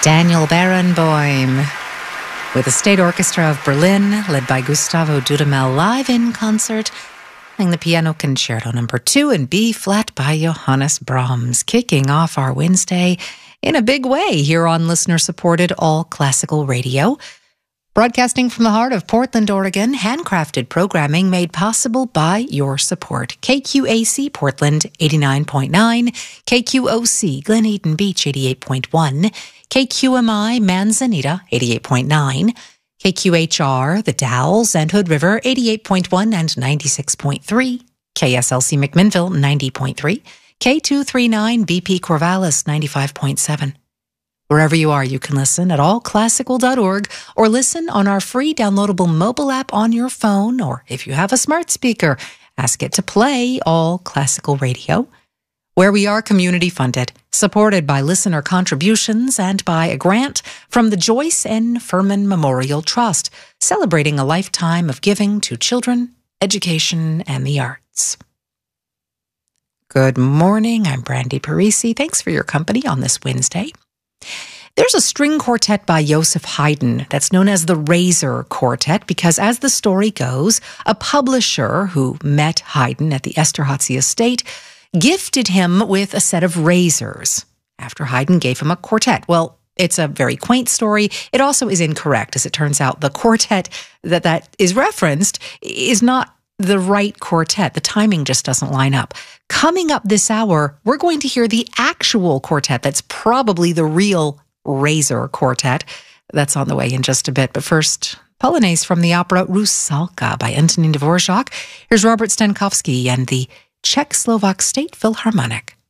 Daniel Barenboim with the State Orchestra of Berlin, led by Gustavo Dudamel, live in concert, playing the Piano Concerto No. 2 in B-flat by Johannes Brahms, kicking off our Wednesday in a big way here on listener-supported All Classical Radio. Broadcasting from the heart of Portland, Oregon, handcrafted programming made possible by your support. KQAC Portland 89.9, KQOC Glen Eden Beach 88.1, KQMI Manzanita 88.9, KQHR The Dalles and Hood River 88.1 and 96.3, KSLC McMinnville 90.3, K239 BP Corvallis 95.7. Wherever you are, you can listen at allclassical.org or listen on our free downloadable mobile app on your phone, or if you have a smart speaker, ask it to play All Classical Radio, where we are community funded, supported by listener contributions and by a grant from the Joyce N. Furman Memorial Trust, celebrating a lifetime of giving to children, education, and the arts. Good morning, I'm Brandy Parisi. Thanks for your company on this Wednesday. There's a string quartet by Joseph Haydn that's known as the Razor Quartet because, as the story goes, a publisher who met Haydn at the Esterházy estate gifted him with a set of razors after Haydn gave him a quartet. Well, it's a very quaint story. It also is incorrect. As it turns out, the quartet that is referenced is not the right quartet. The timing just doesn't line up. Coming up this hour, we're going to hear the actual quartet that's probably the real Razor Quartet. That's on the way in just a bit. But first, Polonaise from the opera Rusalka by Antonin Dvorak. Here's Robert Stankowski and the Czechoslovak State Philharmonic.